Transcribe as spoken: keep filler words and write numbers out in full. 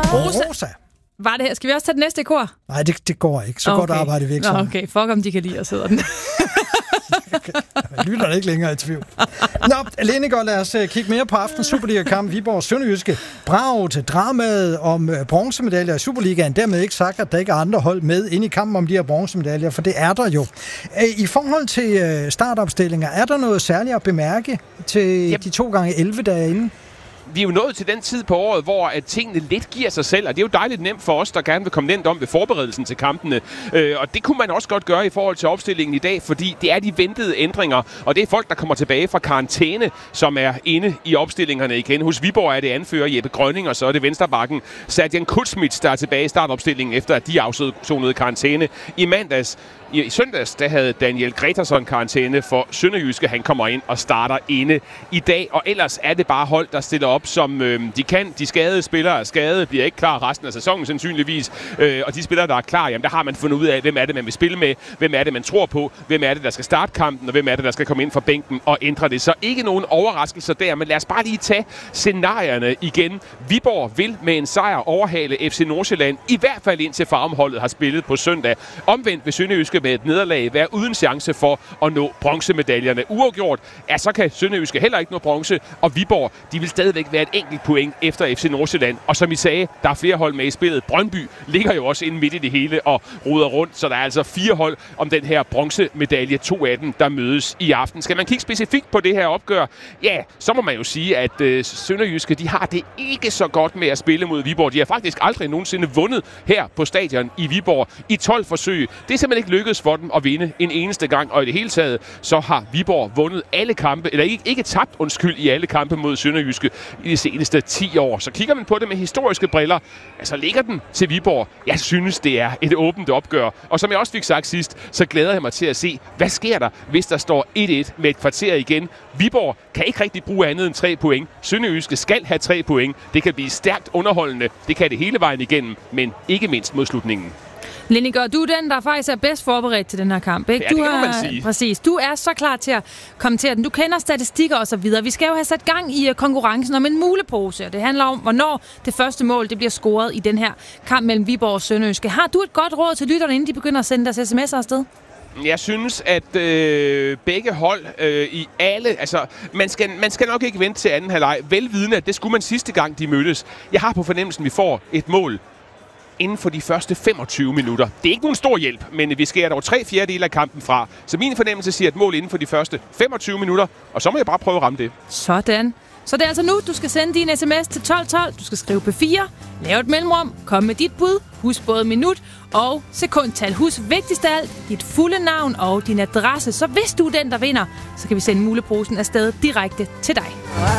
Rosa. Rosa. Var det her? Skal vi også tage det næste kor? Nej, det, det går ikke. Så okay. godt arbejder vi ikke sådan. Okay, fuck om de kan lide at sidde den. Jeg lytter ikke længere i tvivl. Nå, Lenegård, lad os uh, kigge mere på aftens Superliga-kamp. Viborg Sønderjyske. Bravo til dramaet om uh, bronzemedaljer i Superligaen. Dermed ikke sagt, at der ikke er andre hold med ind i kampen om de her bronzemedaljer, for det er der jo. Uh, I forhold til uh, startopstillinger, er der noget særligt at bemærke til yep. de to gange elleve dage inden? Vi er jo nået til den tid på året, hvor at tingene lidt giver sig selv, og det er jo dejligt nemt for os, der gerne vil komme nemt om ved forberedelsen til kampene. Øh, og det kunne man også godt gøre i forhold til opstillingen i dag, fordi det er de ventede ændringer, og det er folk, der kommer tilbage fra karantæne, som er inde i opstillingerne igen. Hos Viborg er det anfører Jeppe Grønning, og så er det venstrebakken Sergen Kutsmits, der er tilbage i startopstillingen, efter at de afsonede karantæne i mandags. I, I søndags, der havde Daniel Gretarsson karantæne for Sønderjyske. Han kommer ind og starter inde i dag. Og ellers er det bare hold, der stiller op, som øh, de kan. De skadede spillere er skadede, bliver ikke klar resten af sæsonen sandsynligvis. Øh, og de spillere, der er klar, jamen der har man fundet ud af, hvem er det, man vil spille med. Hvem er det, man tror på. Hvem er det, der skal starte kampen. Og hvem er det, der skal komme ind fra bænken og ændre det. Så ikke nogen overraskelser der. Men lad os bare lige tage scenarierne igen. Viborg vil med en sejr overhale F C Nordsjælland. I hvert fald indtil farmholdet har spillet på søndag. Omvendt vil Sønderjyske med et nederlag være uden chance for at nå bronzemedaljerne. Uafgjort, ja, så kan Sønderjyske heller ikke nå bronze, og Viborg, de vil stadigvæk være et enkelt point efter F C Nordsjælland. Og som I sagde, der er flere hold med i spillet. Brøndby ligger jo også inde midt i det hele og ruder rundt, så der er altså fire hold om den her bronzemedalje, to af dem, der mødes i aften. Skal man kigge specifikt på det her opgør, ja, så må man jo sige, at øh, Sønderjyske, de har det ikke så godt med at spille mod Viborg. De har faktisk aldrig nogensinde vundet her på stadion i Viborg i tolv forsøg. Det er simpelthen ikke lykkedes for dem at vinde en eneste gang, og i det hele taget, så har Viborg vundet alle kampe, eller ikke, ikke tabt, undskyld, i alle kampe mod Sønderjyske i de seneste ti år. Så kigger man på det med historiske briller, altså ligger den til Viborg. Jeg synes, det er et åbent opgør. Og som jeg også fik sagt sidst, så glæder jeg mig til at se, hvad sker der, hvis der står et et med et kvarter igen. Viborg kan ikke rigtig bruge andet end tre point. Sønderjyske skal have tre point. Det kan blive stærkt underholdende. Det kan det hele vejen igennem, men ikke mindst mod slutningen. Lenegård, du er den, der faktisk er bedst forberedt til den her kamp, ikke? Ja, du det kan har, man sige. Præcis. Du er så klar til at kommentere den. Du kender statistikker og så videre. Vi skal jo have sat gang i konkurrencen om en mulepose, og det handler om, hvornår det første mål det bliver scoret i den her kamp mellem Viborg og Sønderjyske. Har du et godt råd til lytterne, inden de begynder at sende deres sms'er afsted? Jeg synes, at øh, begge hold øh, i alle... Altså, man skal, man skal nok ikke vente til anden halvleg. Velvidende, at det skulle man sidste gang, de mødtes. Jeg har på fornemmelsen, at vi får et mål inden for de første femogtyve minutter. Det er ikke nogen stor hjælp, men vi skærer dog tre fjerdedele af kampen fra. Så min fornemmelse siger et mål inden for de første femogtyve minutter, og så må jeg bare prøve at ramme det. Sådan. Så det er altså nu, du skal sende din sms til tolv tolv. Du skal skrive P fire, lave et mellemrum, kom med dit bud, husk både minut og sekundtal. Husk vigtigst af alt, dit fulde navn og din adresse. Så hvis du er den, der vinder, så kan vi sende muleposen afsted direkte til dig.